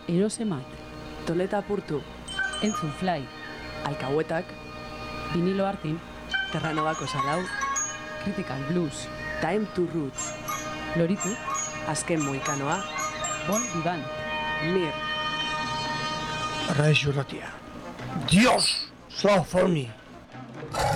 Erosemat, Toleta Purtu, Entzun Fly, Alcahuetak, Vinilo Artin, Terranobako Salau, Critical Blues, Time to Roots, Loritu, Azken Moikanoa, Bon Vivant, Mir, Radio Ratia. Dios, Sofoni.